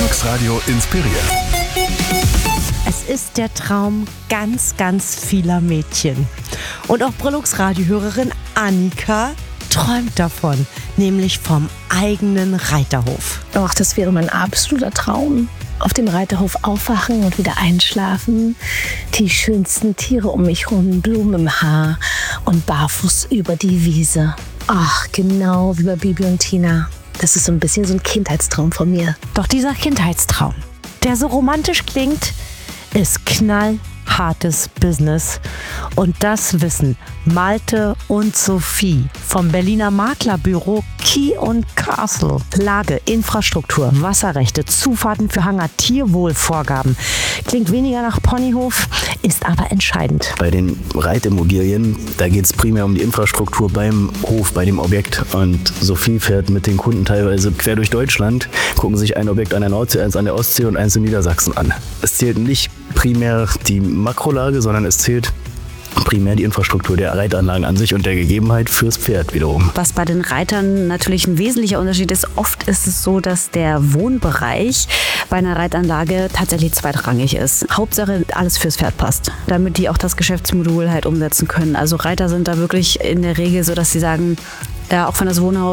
Brillux Radio inspiriert. Es ist der Traum ganz, ganz vieler Mädchen. Und auch Brillux Radio-Hörerin Annika träumt davon, nämlich vom eigenen Reiterhof. Ach, das wäre mein absoluter Traum. Auf dem Reiterhof aufwachen und wieder einschlafen. Die schönsten Tiere um mich herum, Blumen im Haar und barfuß über die Wiese. Ach, genau wie bei Bibi und Tina. Das ist so ein bisschen so ein Kindheitstraum von mir. Doch dieser Kindheitstraum, der so romantisch klingt, ist knallhartes Business. Und das wissen Malte und Sophie vom Berliner Maklerbüro Key & Castle. Lage, Infrastruktur, Wasserrechte, Zufahrten für Hangar, Tierwohlvorgaben. Klingt weniger nach Ponyhof, ist aber entscheidend. Bei den Reitimmobilien, da geht es primär um die Infrastruktur beim Hof, bei dem Objekt. Und Sophie fährt mit den Kunden teilweise quer durch Deutschland, gucken sich ein Objekt an der Nordsee, eins an der Ostsee und eins in Niedersachsen an. Es zählt nicht primär die Makrolage, sondern es zählt primär die Infrastruktur der Reitanlagen an sich und der Gegebenheit fürs Pferd wiederum. Was bei den Reitern natürlich ein wesentlicher Unterschied ist, oft ist es so, dass der Wohnbereich bei einer Reitanlage tatsächlich zweitrangig ist. Hauptsache, alles fürs Pferd passt, damit die auch das Geschäftsmodul halt umsetzen können. Also Reiter sind da wirklich in der Regel so, dass sie sagen, ja, auch wenn das Wohnhaus